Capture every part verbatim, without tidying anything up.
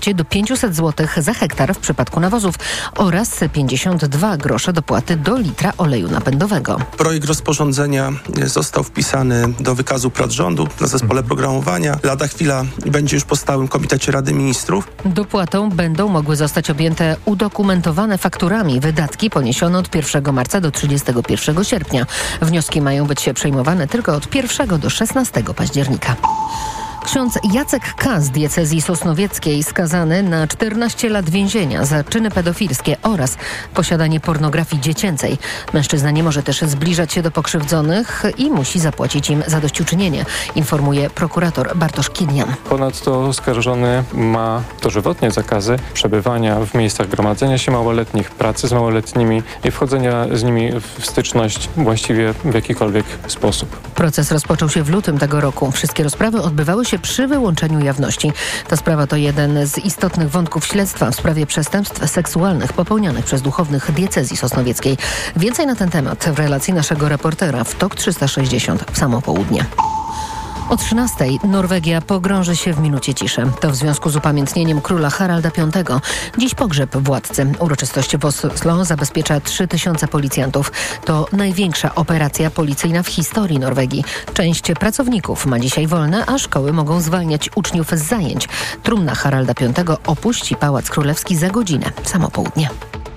wsparcie do pięćset złotych za hektar w przypadku nawozów oraz pięćdziesiąt dwa grosze dopłaty do litra oleju napędowego. Projekt rozporządzenia został wpisany do wykazu prac rządu na zespole programowania. Lada chwila będzie już po stałym komitecie Rady Ministrów. Dopłatą będą mogły zostać objęte udokumentowane fakturami wydatki poniesione od pierwszego marca do trzydziestego pierwszego sierpnia. Wnioski mają być przejmowane tylko od pierwszego do szesnastego października. Ksiądz Jacek K. z diecezji sosnowieckiej skazany na czternaście lat więzienia za czyny pedofilskie oraz posiadanie pornografii dziecięcej. Mężczyzna nie może też zbliżać się do pokrzywdzonych i musi zapłacić im zadośćuczynienie, informuje prokurator Bartosz Kilian. Ponadto oskarżony ma dożywotnie zakazy przebywania w miejscach gromadzenia się małoletnich, pracy z małoletnimi i wchodzenia z nimi w styczność właściwie w jakikolwiek sposób. Proces rozpoczął się w lutym tego roku. Wszystkie rozprawy odbywały się przy wyłączeniu jawności. Ta sprawa to jeden z istotnych wątków śledztwa w sprawie przestępstw seksualnych popełnianych przez duchownych diecezji sosnowieckiej. Więcej na ten temat w relacji naszego reportera w TOK trzysta sześćdziesiąt w samo południe. O trzynastej Norwegia pogrąży się w minucie ciszy. To w związku z upamiętnieniem króla Haralda Piątego. Dziś pogrzeb władcy. Uroczystość w Oslo zabezpiecza trzy tysiące policjantów. To największa operacja policyjna w historii Norwegii. Część pracowników ma dzisiaj wolne, a szkoły mogą zwalniać uczniów z zajęć. Trumna Haralda Piątego opuści Pałac Królewski za godzinę w samo południe.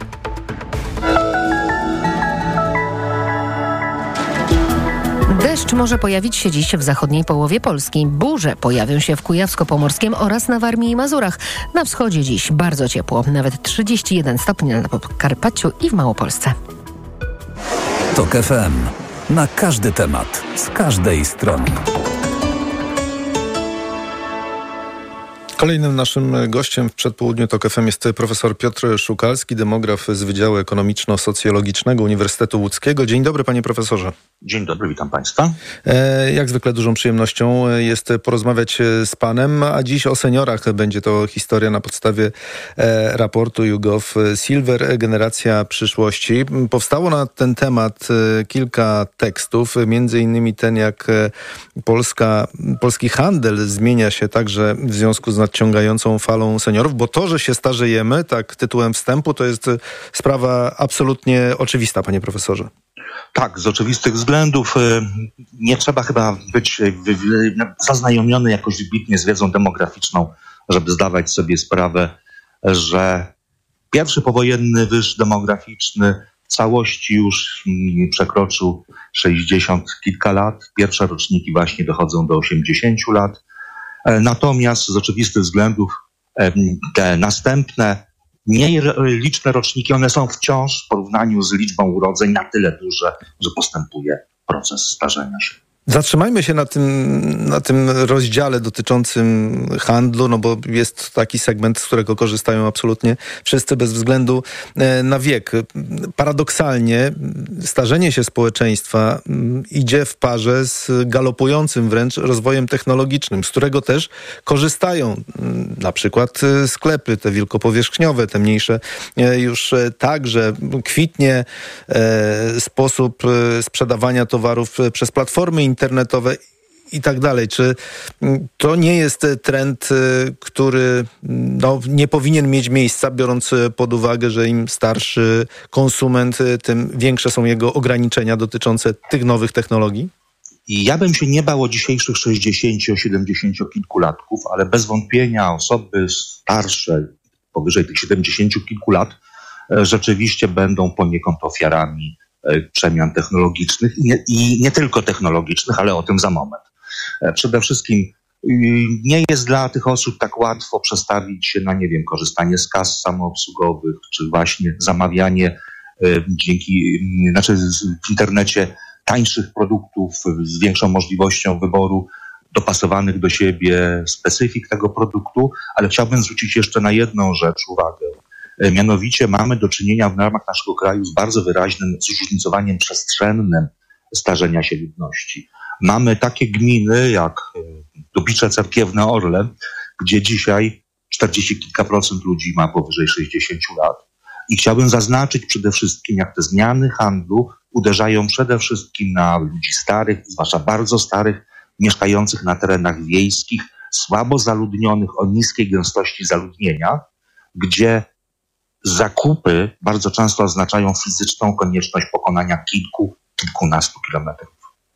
Deszcz może pojawić się dziś w zachodniej połowie Polski. Burze pojawią się w Kujawsko-Pomorskiem oraz na Warmii i Mazurach. Na wschodzie dziś bardzo ciepło, nawet trzydzieści jeden stopni na Podkarpaciu i w Małopolsce. TOK F M. Na każdy temat, z każdej strony. Kolejnym naszym gościem w przedpołudniu TOK F M jest profesor Piotr Szukalski, demograf z Wydziału Ekonomiczno-Socjologicznego Uniwersytetu Łódzkiego. Dzień dobry, panie profesorze. Dzień dobry, witam państwa. E, jak zwykle dużą przyjemnością jest porozmawiać z panem, a dziś o seniorach. Będzie to historia na podstawie e, raportu YouGov Silver, generacja przyszłości. Powstało na ten temat e, kilka tekstów, między innymi ten, jak e, Polska, polski handel zmienia się także w związku z nadciągającą falą seniorów, bo to, że się starzejemy, tak tytułem wstępu, to jest sprawa absolutnie oczywista, panie profesorze. Tak, z oczywistych względów nie trzeba chyba być zaznajomiony jakoś wybitnie z wiedzą demograficzną, żeby zdawać sobie sprawę, że pierwszy powojenny wyż demograficzny w całości już przekroczył sześćdziesiąt kilka lat. Pierwsze roczniki właśnie dochodzą do osiemdziesięciu lat. Natomiast z oczywistych względów te następne, mniej liczne roczniki, one są wciąż w porównaniu z liczbą urodzeń na tyle duże, że postępuje proces starzenia się. Zatrzymajmy się na tym, na tym rozdziale dotyczącym handlu, no bo jest taki segment, z którego korzystają absolutnie wszyscy bez względu na wiek. Paradoksalnie starzenie się społeczeństwa idzie w parze z galopującym wręcz rozwojem technologicznym, z którego też korzystają na przykład sklepy, te wielkopowierzchniowe, te mniejsze już także. Kwitnie sposób sprzedawania towarów przez platformy internetowe i tak dalej. Czy to nie jest trend, który no, nie powinien mieć miejsca, biorąc pod uwagę, że im starszy konsument, tym większe są jego ograniczenia dotyczące tych nowych technologii? I ja bym się nie bał o dzisiejszych sześćdziesięciu, siedemdziesięciokilkulatków, ale bez wątpienia osoby starsze, powyżej tych siedemdziesięciu kilku lat, rzeczywiście będą poniekąd ofiarami przemian technologicznych i nie, i nie tylko technologicznych, ale o tym za moment. Przede wszystkim nie jest dla tych osób tak łatwo przestawić się na, nie wiem, korzystanie z kas samoobsługowych, czy właśnie zamawianie dzięki, znaczy w internecie tańszych produktów z większą możliwością wyboru, dopasowanych do siebie specyfik tego produktu, ale chciałbym zwrócić jeszcze na jedną rzecz uwagę. Mianowicie mamy do czynienia w ramach naszego kraju z bardzo wyraźnym zróżnicowaniem przestrzennym starzenia się ludności. Mamy takie gminy jak Dubicze Cerkiewne, Orle, gdzie dzisiaj czterdzieści kilka procent ludzi ma powyżej sześćdziesięciu lat. I chciałbym zaznaczyć przede wszystkim, jak te zmiany handlu uderzają przede wszystkim na ludzi starych, zwłaszcza bardzo starych, mieszkających na terenach wiejskich, słabo zaludnionych, o niskiej gęstości zaludnienia, gdzie zakupy bardzo często oznaczają fizyczną konieczność pokonania kilku, kilkunastu kilometrów.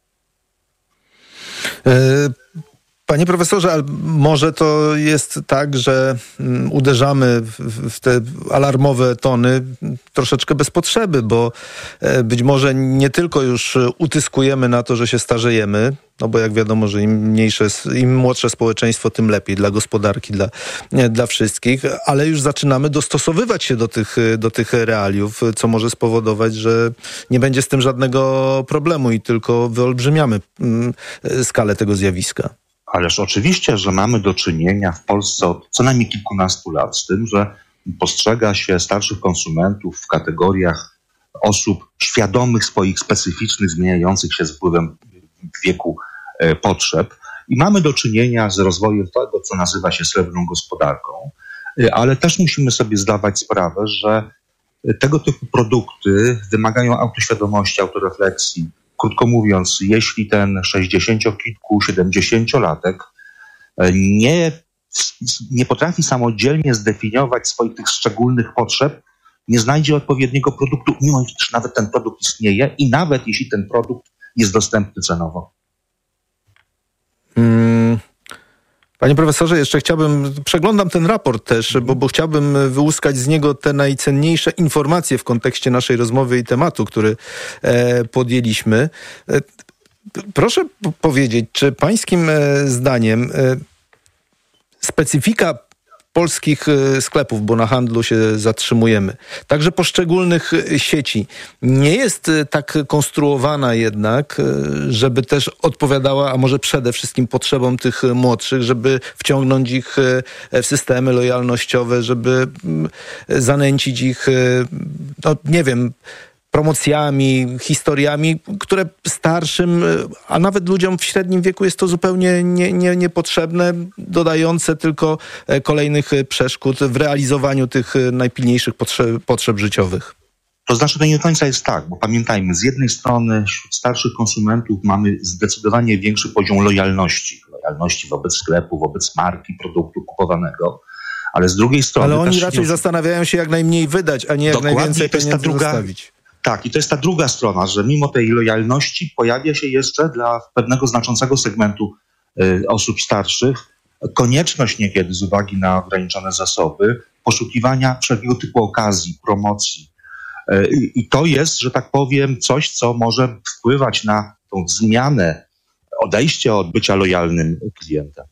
Panie profesorze, ale może to jest tak, że uderzamy w te alarmowe tony troszeczkę bez potrzeby, bo być może nie tylko już utyskujemy na to, że się starzejemy, no bo jak wiadomo, że im mniejsze, im młodsze społeczeństwo, tym lepiej dla gospodarki, dla, dla wszystkich, ale już zaczynamy dostosowywać się do tych, do tych realiów, co może spowodować, że nie będzie z tym żadnego problemu i tylko wyolbrzymiamy skalę tego zjawiska. Ależ oczywiście, że mamy do czynienia w Polsce od co najmniej kilkunastu lat z tym, że postrzega się starszych konsumentów w kategoriach osób świadomych swoich specyficznych, zmieniających się z wpływem wieku e, potrzeb. I mamy do czynienia z rozwojem tego, co nazywa się srebrną gospodarką, e, ale też musimy sobie zdawać sprawę, że tego typu produkty wymagają autoświadomości, autorefleksji. Krótko mówiąc, jeśli ten sześćdziesięciokilku, siedemdziesięciolatek nie, nie potrafi samodzielnie zdefiniować swoich tych szczególnych potrzeb, nie znajdzie odpowiedniego produktu, mimo iż nawet ten produkt istnieje i nawet jeśli ten produkt jest dostępny cenowo. Hmm. Panie profesorze, jeszcze chciałbym, przeglądam ten raport też, bo, bo chciałbym wyłuskać z niego te najcenniejsze informacje w kontekście naszej rozmowy i tematu, który e, podjęliśmy. E, proszę p- powiedzieć, czy pańskim e, zdaniem e, specyfika polskich sklepów, bo na handlu się zatrzymujemy, także poszczególnych sieci, nie jest tak konstruowana jednak, żeby też odpowiadała, a może przede wszystkim potrzebom tych młodszych, żeby wciągnąć ich w systemy lojalnościowe, żeby zanęcić ich, no nie wiem, promocjami, historiami, które starszym, a nawet ludziom w średnim wieku jest to zupełnie nie, nie, niepotrzebne, dodające tylko kolejnych przeszkód w realizowaniu tych najpilniejszych potrzeb, potrzeb życiowych. To znaczy, to nie do końca jest tak, bo pamiętajmy, z jednej strony wśród starszych konsumentów mamy zdecydowanie większy poziom lojalności. Lojalności wobec sklepu, wobec marki, produktu kupowanego. Ale z drugiej strony... Ale oni też raczej nie... zastanawiają się jak najmniej wydać, a nie jak Dokładnie, najwięcej to jest ta pieniędzy druga... zostawić. Tak, i to jest ta druga strona, że mimo tej lojalności pojawia się jeszcze dla pewnego znaczącego segmentu y, osób starszych konieczność niekiedy z uwagi na ograniczone zasoby poszukiwania wszelkiego typu okazji, promocji. Y, I to jest, że tak powiem, coś, co może wpływać na tą zmianę, odejście od bycia lojalnym klientem.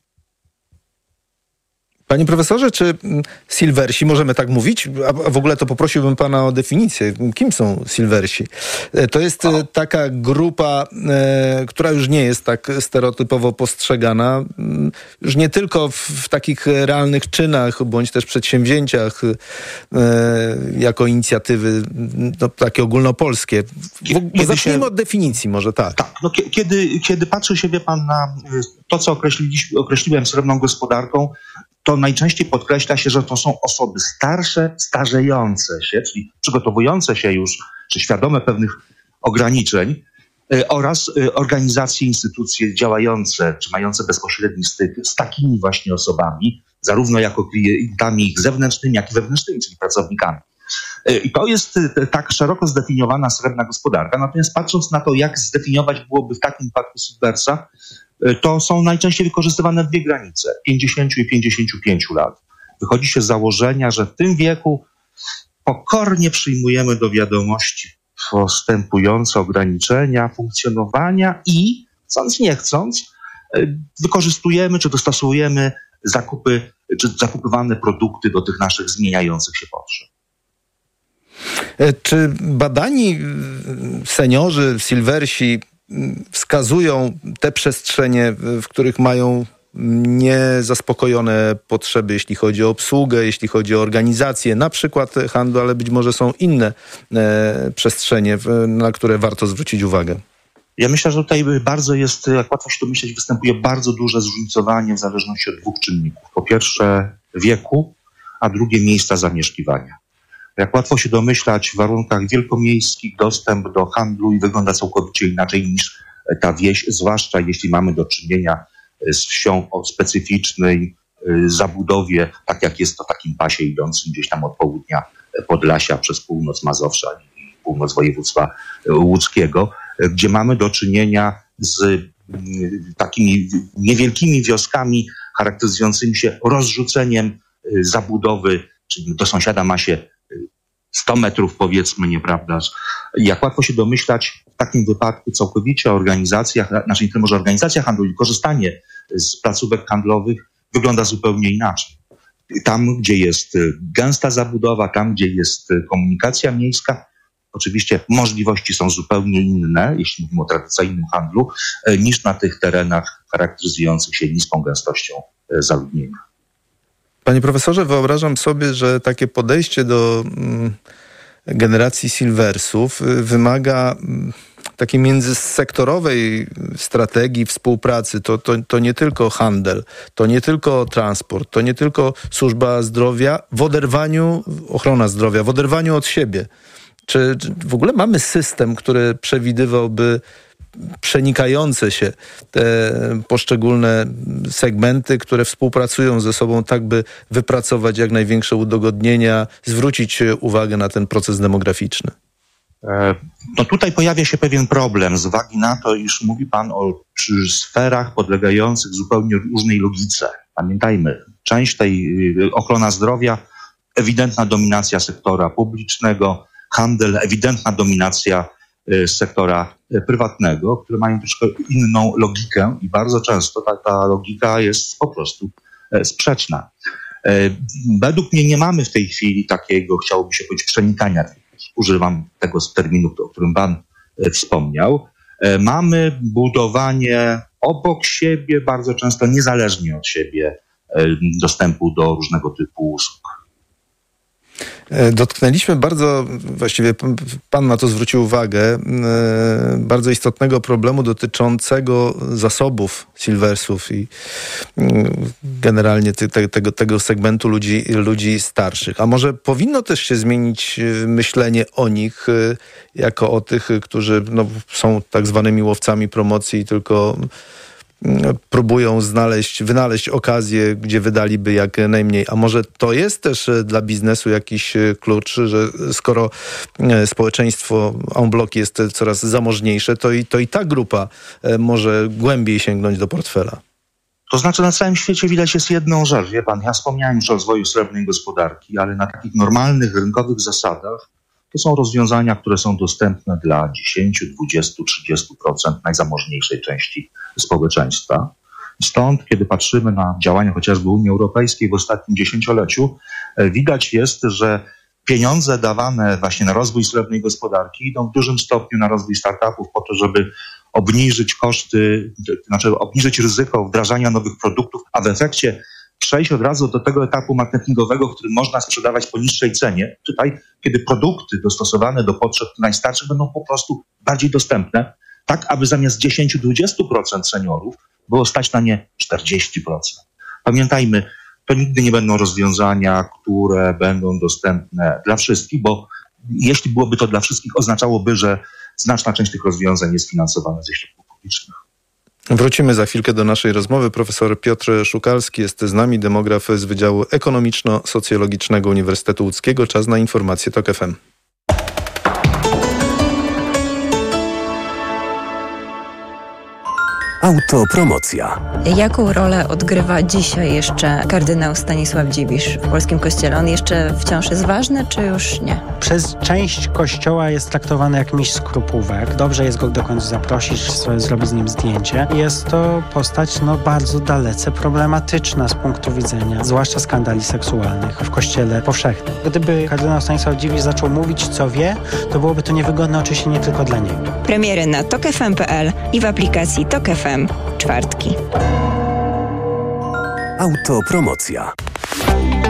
Panie profesorze, czy silversi, możemy tak mówić? A w ogóle to poprosiłbym pana o definicję. Kim są silversi? To jest o. taka grupa, e, która już nie jest tak stereotypowo postrzegana. Już nie tylko w, w takich realnych czynach, bądź też przedsięwzięciach e, jako inicjatywy no, takie ogólnopolskie. Bo zacznijmy się... od definicji może, tak. Tak, no, kiedy, kiedy patrzy się, wie pan, na to, co określiłem srebrną gospodarką, to najczęściej podkreśla się, że to są osoby starsze, starzejące się, czyli przygotowujące się już, czy świadome pewnych ograniczeń y, oraz y, organizacje, instytucje działające, czy mające bezpośredni styk z takimi właśnie osobami, zarówno jako klientami ich zewnętrznymi, jak i wewnętrznymi, czyli pracownikami. Y, I to jest y, tak szeroko zdefiniowana srebrna gospodarka. Natomiast patrząc na to, jak zdefiniować byłoby w takim wypadku Silversa, to są najczęściej wykorzystywane dwie granice, pięćdziesiąt i pięćdziesiąt pięć lat. Wychodzi się z założenia, że w tym wieku pokornie przyjmujemy do wiadomości postępujące ograniczenia funkcjonowania i, chcąc nie chcąc, wykorzystujemy czy dostosowujemy zakupy, czy zakupywane produkty do tych naszych zmieniających się potrzeb. Czy badani seniorzy, silversi wskazują te przestrzenie, w których mają niezaspokojone potrzeby, jeśli chodzi o obsługę, jeśli chodzi o organizację, na przykład handlu, ale być może są inne e, przestrzenie, na które warto zwrócić uwagę? Ja myślę, że tutaj bardzo jest, jak łatwo się domyśleć, występuje bardzo duże zróżnicowanie w zależności od dwóch czynników. Po pierwsze wieku, a drugie miejsca zamieszkiwania. Jak łatwo się domyślać, w warunkach wielkomiejskich dostęp do handlu wygląda całkowicie inaczej niż ta wieś, zwłaszcza jeśli mamy do czynienia z wsią o specyficznej zabudowie, tak jak jest to w takim pasie idącym gdzieś tam od południa Podlasia przez północ Mazowsza i północ województwa łódzkiego, gdzie mamy do czynienia z takimi niewielkimi wioskami charakteryzującymi się rozrzuceniem zabudowy, czyli do sąsiada ma się sto metrów, powiedzmy, nieprawda? Jak łatwo się domyślać, w takim wypadku całkowicie organizacja, znaczy nie może organizacja handlu, i korzystanie z placówek handlowych wygląda zupełnie inaczej. Tam, gdzie jest gęsta zabudowa, tam, gdzie jest komunikacja miejska, oczywiście możliwości są zupełnie inne, jeśli mówimy o tradycyjnym handlu, niż na tych terenach charakteryzujących się niską gęstością zaludnienia. Panie profesorze, wyobrażam sobie, że takie podejście do mm, generacji silversów wymaga mm, takiej międzysektorowej strategii współpracy. To, to, to nie tylko handel, to nie tylko transport, to nie tylko służba zdrowia w oderwaniu, ochrona zdrowia, w oderwaniu od siebie. Czy, czy w ogóle mamy system, który przewidywałby przenikające się te poszczególne segmenty, które współpracują ze sobą, tak by wypracować jak największe udogodnienia, zwrócić uwagę na ten proces demograficzny? No tutaj pojawia się pewien problem z uwagi na to, iż mówi pan o sferach podlegających zupełnie różnej logice. Pamiętajmy, część tej ochrona zdrowia, ewidentna dominacja sektora publicznego, handel, ewidentna dominacja z sektora prywatnego, które mają troszkę inną logikę i bardzo często ta, ta logika jest po prostu sprzeczna. Według mnie nie mamy w tej chwili takiego, chciałoby się powiedzieć, przenikania. Używam tego terminu, o którym pan wspomniał. Mamy budowanie obok siebie, bardzo często niezależnie od siebie, dostępu do różnego typu usług. Dotknęliśmy bardzo, właściwie pan na to zwrócił uwagę, bardzo istotnego problemu dotyczącego zasobów silversów i generalnie te, tego, tego segmentu ludzi, ludzi starszych. A może powinno też się zmienić myślenie o nich jako o tych, którzy no, są tak zwanymi łowcami promocji i tylko próbują znaleźć, wynaleźć okazję, gdzie wydaliby jak najmniej. A może to jest też dla biznesu jakiś klucz, że skoro społeczeństwo en bloc jest coraz zamożniejsze, to i, to i ta grupa może głębiej sięgnąć do portfela. To znaczy na całym świecie widać jest jedną rzecz. Wie pan, ja wspomniałem już o rozwoju srebrnej gospodarki, ale na takich normalnych, rynkowych zasadach to są rozwiązania, które są dostępne dla dziesięć, dwadzieścia, trzydzieści procent najzamożniejszej części społeczeństwa. Stąd, kiedy patrzymy na działania chociażby Unii Europejskiej w ostatnim dziesięcioleciu, widać jest, że pieniądze dawane właśnie na rozwój srebrnej gospodarki idą w dużym stopniu na rozwój startupów po to, żeby obniżyć koszty, znaczy obniżyć ryzyko wdrażania nowych produktów, a w efekcie przejść od razu do tego etapu marketingowego, w którym można sprzedawać po niższej cenie. Tutaj, kiedy produkty dostosowane do potrzeb najstarszych będą po prostu bardziej dostępne, tak aby zamiast dziesięć do dwudziestu procent seniorów było stać na nie czterdzieści procent. Pamiętajmy, to nigdy nie będą rozwiązania, które będą dostępne dla wszystkich, bo jeśli byłoby to dla wszystkich, oznaczałoby, że znaczna część tych rozwiązań jest finansowana ze środków publicznych. Wrócimy za chwilkę do naszej rozmowy. Profesor Piotr Szukalski jest z nami, demograf z Wydziału Ekonomiczno-Socjologicznego Uniwersytetu Łódzkiego. Czas na informacje TOK F M. Autopromocja. Jaką rolę odgrywa dzisiaj jeszcze kardynał Stanisław Dziwisz w polskim kościele? On jeszcze wciąż jest ważny, czy już nie? Przez część kościoła jest traktowany jak mistrz skrupówek. Dobrze jest go do końca zaprosić, zrobić z nim zdjęcie. Jest to postać no, bardzo dalece problematyczna z punktu widzenia, zwłaszcza skandali seksualnych w kościele powszechnym. Gdyby kardynał Stanisław Dziwisz zaczął mówić, co wie, to byłoby to niewygodne oczywiście nie tylko dla niego. Premiery na tok f m kropka p l i w aplikacji Tok F M. Czwartki. Autopromocja.